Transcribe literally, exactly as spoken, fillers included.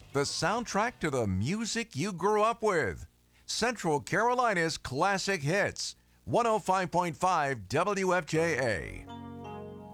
the soundtrack to the music you grew up with. Central Carolina's classic hits. one oh five point five W F J A.